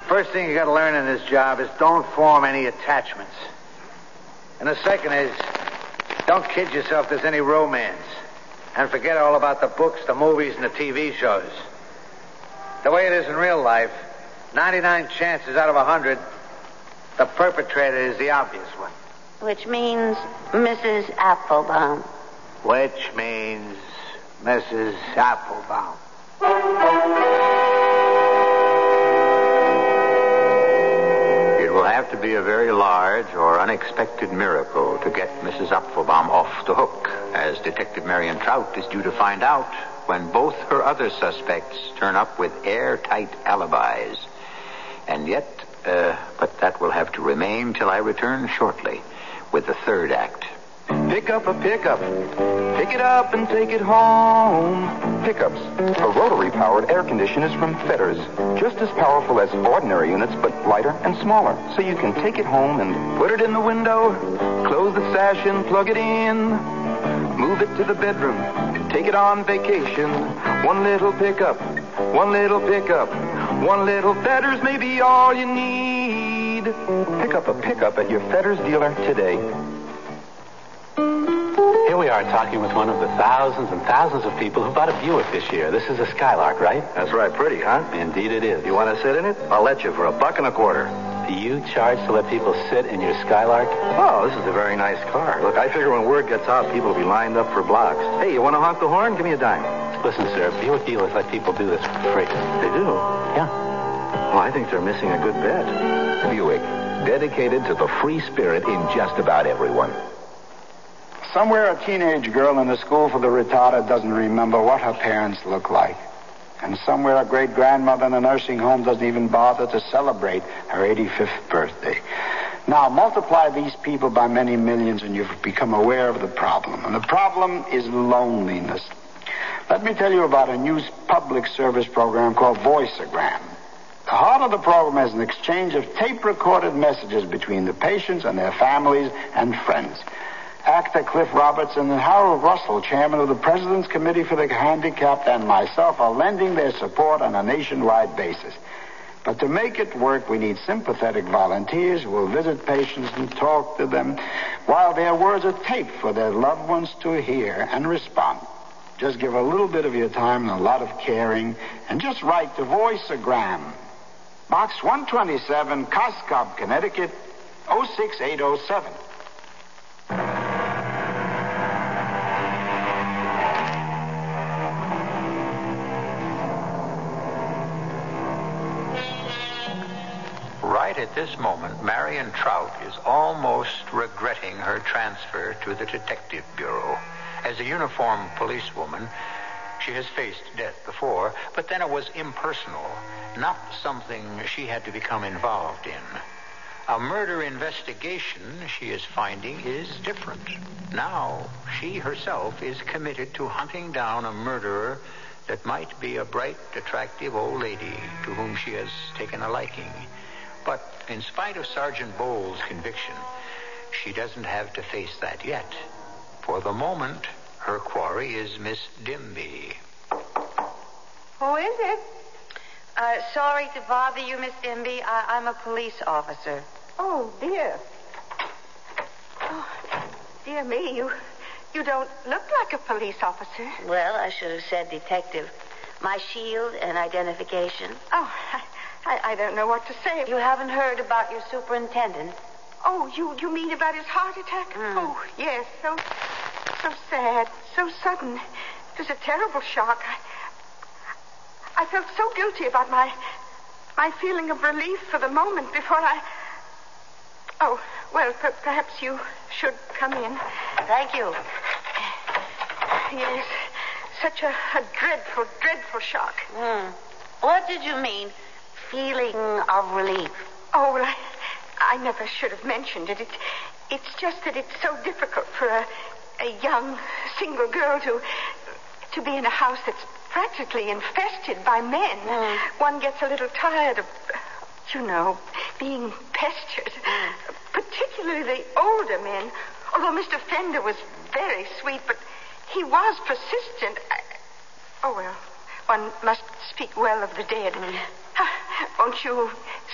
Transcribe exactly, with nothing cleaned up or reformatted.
First thing you got to learn in this job is don't form any attachments. And the second is don't kid yourself there's any romance. And forget all about the books, the movies, and the T V shows. The way it is in real life, ninety-nine chances out of one hundred, the perpetrator is the obvious one. Which means Missus Applebaum. Which means Missus Applebaum. It will have to be a very large or unexpected miracle to get Missus Applebaum off the hook, as Detective Marion Trout is due to find out when both her other suspects turn up with airtight alibis. And yet, uh, but that will have to remain till I return shortly with the third act. Pick up a pickup. Pick it up and take it home. Pickups are rotary-powered air conditioners from Fetters. Just as powerful as ordinary units, but lighter and smaller. So you can take it home and put it in the window, close the sash and plug it in. Move it to the bedroom. Take it on vacation. One little pickup. One little pickup. One little Fetters may be all you need. Pick up a pickup at your Fetters dealer today. Here we are talking with one of the thousands and thousands of people who bought a Buick this year. This is a Skylark, right? That's right. Pretty, huh? Indeed it is. You want to sit in it? I'll let you for a buck and a quarter. Do you charge to let people sit in your Skylark? Oh, this is a very nice car. Look, I figure when word gets out, people will be lined up for blocks. Hey, you want to honk the horn? Give me a dime. Listen, sir, Buick dealers let people do this for free. They do? Yeah. Well, I think they're missing a good bet. Buick, dedicated to the free spirit in just about everyone. Somewhere a teenage girl in the school for the retarded doesn't remember what her parents look like. And somewhere a great-grandmother in a nursing home doesn't even bother to celebrate her eighty-fifth birthday. Now, multiply these people by many millions and you've become aware of the problem. And the problem is loneliness. Let me tell you about a new public service program called Voiceogram. The heart of the program is an exchange of tape-recorded messages between the patients and their families and friends. Actor Cliff Robertson and Harold Russell, chairman of the President's Committee for the Handicapped, and myself are lending their support on a nationwide basis. But to make it work, we need sympathetic volunteers who will visit patients and talk to them while their words are taped for their loved ones to hear and respond. Just give a little bit of your time and a lot of caring, and just write to Voiceogram. Box one twenty-seven, Coscob, Connecticut, oh six eight oh seven. Right at this moment, Marion Trout is almost regretting her transfer to the Detective Bureau. As a uniformed policewoman, she has faced death before, but then it was impersonal, not something she had to become involved in. A murder investigation, she is finding, is different. Now, she herself is committed to hunting down a murderer that might be a bright, attractive old lady to whom she has taken a liking. But in spite of Sergeant Bowles' conviction, she doesn't have to face that yet. For the moment, her quarry is Miss Dimby. Who is it? Uh, sorry to bother you, Miss Dimby. I- I'm a police officer. Oh, dear. Oh, dear me, you you don't look like a police officer. Well, I should have said detective. My shield and identification. Oh, I, I, I don't know what to say. You haven't heard about your superintendent? Oh, you, you mean about his heart attack? Mm. Oh, yes, so so sad, so sudden. It was a terrible shock. I, I felt so guilty about my my feeling of relief for the moment before I... Oh, well, per- perhaps you should come in. Thank you. Yes, such a, a dreadful, dreadful shock. Mm. What did you mean, feeling of relief? Oh, well, I, I never should have mentioned it. it. It's just that it's so difficult for a, a young, single girl to to be in a house that's practically infested by men. Mm. One gets a little tired of, you know, being pestered. Mm. Particularly the older men. Although Mister Fender was very sweet, but he was persistent. I, oh, well, one must speak well of the dead. Mm. Won't you